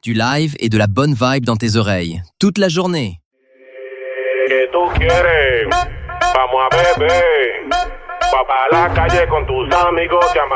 du live et de la bonne vibe dans tes oreilles, toute la journée. ¿Qué tú quieres? Vamos a beber. Va pa' la calle con tus amigos, llama